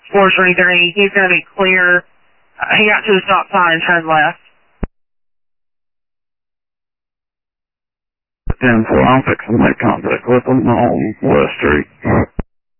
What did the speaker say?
433. He's going to be clear. He got to the stop sign and turned left. 10-4, I'm fixing to make contact with him on West Street.